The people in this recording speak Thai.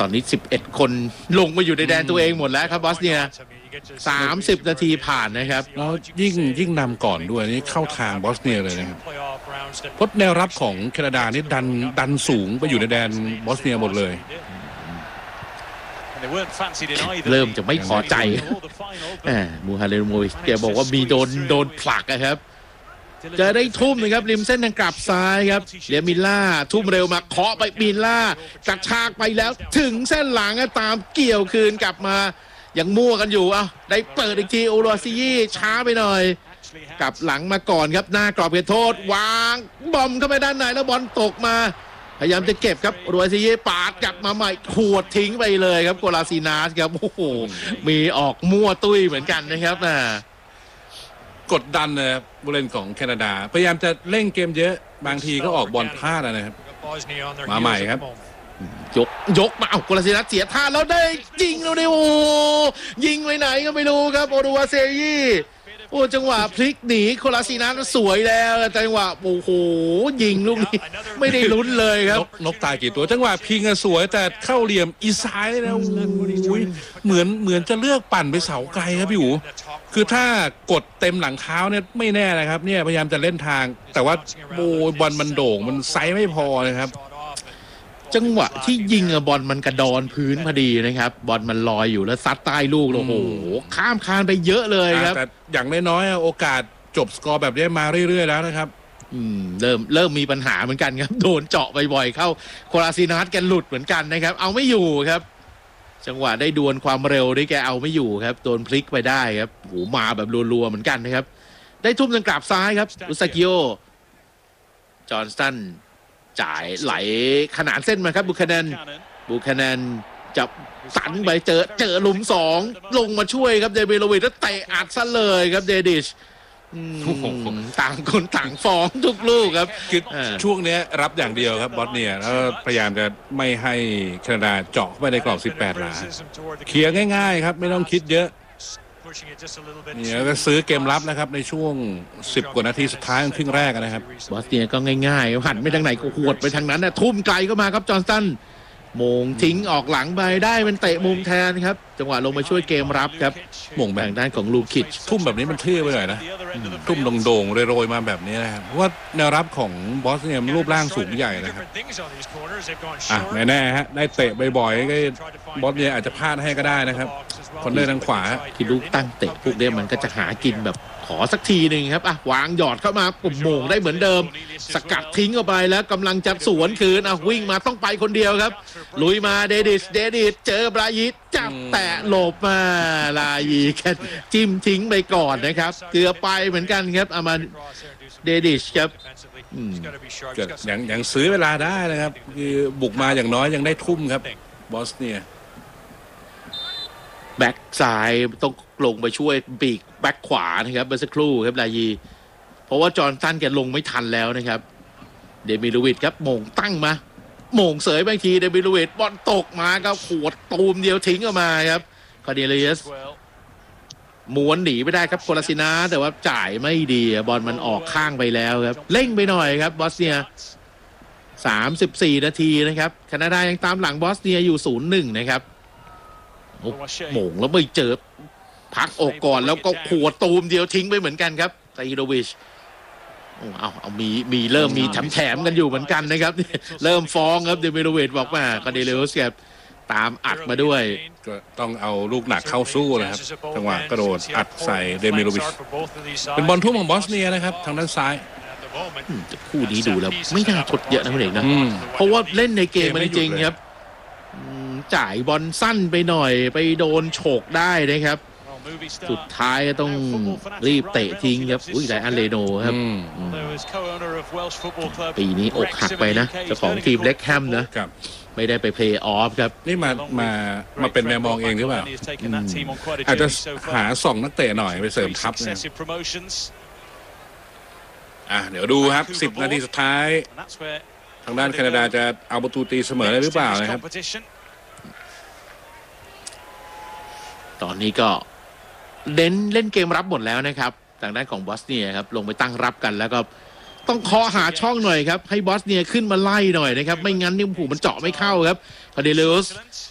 ตอนนี้11คนลงมาอยู่ในแดนตัวเองหมดแล้วครับบอสเนีย30 นาทีผ่านนะครับแล้วยิ่งนำก่อนด้วยนี่เข้าทางบอสเนียเลยนะครับเพราะแนวรับของแคนาดานี่ดันสูงไปอยู่ในแดนบอสเนียหมดเลยเริ่มจะไม่พอใจมูฮาเลโมวิชแกบอกว่ามีโดนผลักนะครับจะได้ทุ่มนะครับริมเส้นทางกลับซ้ายครับเลียมิล่าทุ่มเร็วมาเคาะไปมิล่ากระชากไปแล้วถึงเส้นหลังตามเกี่ยวคืนกลับมายังมั่วกันอยู่ได้เปิดอีกทีโอโรซิยี่ช้าไปหน่อยกลับหลังมาก่อนครับหน้ากรอบเขตโทษวางบอมเข้าไปด้านในแล้วบอลตกมาพยายามจะเก็บครับโรซิยี่ปาดกลับมาใหม่ขวดทิ้งไปเลยครับโกลาซินาสครับโอ้โหมีออกมั่วตุ้ยเหมือนกันนะครับกดดันนะครับผู้เล่นของแคนาดาพยายามจะเล่นเกมเยอะบางทีก็ออกบอลพลาดนะครับมาใหม่ครับยกมาโกลาซินาสเสียท่าแล้วได้ยิงแล้วดิโอยิงไปไหนก็ไม่รู้ครับโอรุวาเซยี่โอ้จังหวะพลิกหนีโคลาซินาสสวยแล้วแต่จังหวะโอ้โหยิงลูกนี้ไม่ได้ลุ้นเลยครับนกตายกี่ตัวจังหวะพิงสวยแต่เข้าเหลี่ยมอีซ้ายแล้วเหมือนจะเลือกปั่นไปเสาไกลครับพี่อู๋คือถ้ากดเต็มหลังเท้าเนี่ยไม่แน่นะครับเนี่ยพยายามจะเล่นทางแต่ว่าบอลมันโด่งมันไซส์ไม่พอนะครับจังหวะที่ยิงบอลมันกระดอนพื้นพอดีนะครับบอลมันลอยอยู่แล้วซัดใต้ลูกโอ้โหข้ามคานไปเยอะเลยครับแต่อย่างน้อยๆโอกาสจบสกอร์แบบนี้มาเรื่อยๆแล้วนะครับเริ่มมีปัญหาเหมือนกันครับโดนเจาะบ่อยๆเข้าโคลาซินาสแกหลุดเหมือนกันนะครับเอาไม่อยู่ครับจังหวะได้ดวลความเร็วที่แกเอาไม่อยู่ครับโดนพลิกไปได้ครับโหมาแบบรัวๆเหมือนกันนะครับได้ทุ่มทางกลับซ้ายครับอุซากิโอจอห์นสตันจ่ายไหลขนานเส้นมาครับบุคานันจับสันไปเจอหลุม2ลงมาช่วยครับเดวิดโลวิชแล้วเตะอัดซะเลยครับเดดิชต่างคนต่างฟ้องทุกลูกครับคือช่วงนี้รับอย่างเดียวครับบอสเนียแล้วพยายามจะไม่ให้แคนาดาเจาะไปในกรอบ18 หลาเคลียร์ง่ายๆครับไม่ต้องคิดเยอะเนี่ยก็ซื้อเกมรับนะครับในช่วง10 กว่านาทีสุดท้ายของครึ่งแรกนะครับบอสเนียก็ง่ายๆหันไปทางไหนก็หวดไปทางนั้นทุ่มไกลเข้ามาครับจอห์นสตันมงทิ้งออกหลังไปได้เป็นเตะมุมแทนครับจังหวะลงมาช่วยเกมรับครับมงแบ่งด้านของลูคิชทุ่มแบบนี้มันเท่ไปหน่อยนะทุ่มโด่งๆโรยๆมาแบบนี้นะครับเพราะว่าแนวรับของบอสเนียรูปร่างสูงใหญ่นะครับแน่ๆฮะได้เตะบ่อยๆก็บอสเนียอาจจะพลาดให้ก็ได้นะครับคนเดินทางขวาที่ลูกตั้งเตะพวกนี้มันก็จะหากินแบบขอสักทีหนึ่งครับวางหยอดเข้ามาปุ่มโมงได้เหมือนเดิมสกัดทิ้งเข้าไปแล้วกำลังจะสวนคืนวิ่งมาต้องไปคนเดียวครับลุยมาเดดิชเจอบรายิตจับแตะหลบมาลายีแค่จิ้มทิ้งไปก่อนนะครับเกือบไปเหมือนกันครับอามาเดดิชครับยังซื้อเวลาได้นะครับคือบุกมาอย่างน้อยยังได้ทุ่มครับบอสเนียแบ็กซ้ายต้องลงไปช่วยปีกแบ็กขวานะครับเมื่อสักครู่ครับลายีเพราะว่าจอห์นสันแกลงไม่ทันแล้วนะครับเดมิโลวิชครับโมงตั้งมาโมงเสยบางทีเดมิโลวิชบอลตกมาก็ขวดตูมเดียวทิ้งออกมาครับคาร์เดเลียสม้วนหนีไม่ได้ครับโคลาซินาแต่ว่าจ่ายไม่ดีบอลมันออกข้างไปแล้วครับเร่งไปหน่อยครับบอสเนีย34 นาทีนะครับแคนาดายังตามหลังบอสเนียอยู่ 0-1 นะครับโมงแล้วไม่เจอพักอกก่อนแล้วก็ขวดตูมเดียวทิ้งไปเหมือนกันครับไซฮิโดวิชเอามีเริ่มมีแถมกันอยู่เหมือนกันนะครับเริ่มฟ้องครับเดมิโลวิชบอกว่าคาเดเลโอสครับตามอัดมาด้วยก็ต้องเอาลูกหนักเข้าสู้นะครับจังหวะกระโดดอัดใส่เดมิโลวิชเป็นบอลทุ่มของบอสเนียนะครับทางด้านซ้ายคู่นี้ดูแล้วไม่น่าทดเยอะนะคุณเอกนะเพราะว่าเล่นในเกมมันจริงครับจ่ายบอลสั้นไปหน่อยไปโดนโฉกได้นะครับสุดท้ายก็ต้องรีบเตะทิ้งครับไลอันเลโนครับปีนี้อกหักไปนะเจ้าของทีมเล็กแฮมนะไม่ได้ไปเพลย์ออฟครับนี่มาเป็นแมวมองเองหรือเปล่าอาจจะหา2 นักเตะหน่อยไปเสริมทัพนะเดี๋ยวดูครับ10 นาทีสุดท้ายทางด้านแคนาดาจะเอาประตูตีเสมอได้หรือเปล่านะครับตอนนี้ก็เล่นเกมรับหมดแล้วนะครับทางด้านของบอสเนียครับลงไปตั้งรับกันแล้วก็ต้องเคาะหาช่องหน่อยครับให้บอสเนียขึ้นมาไล่หน่อยนะครับไม่งั้นนี่มันเจาะไม่เข้าครับคาเดเลส